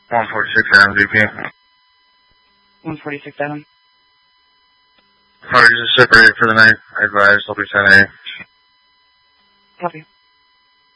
146 MVP. 146-7. Parties are separated for the night. I advise I'll be 10A. Copy.